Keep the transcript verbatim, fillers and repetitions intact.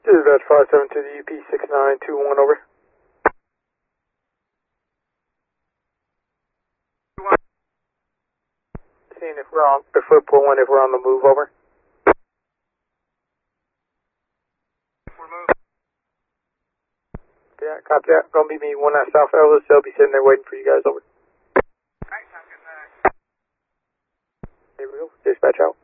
Dispatch five seven to the U P six nine two one, over. Seeing if we're on, if we're pulling, if we're on the move, over. Yeah, copy that. Gonna be me, one at South Ellis. They'll be sitting there waiting for you guys, over. Here we go. Dispatch out.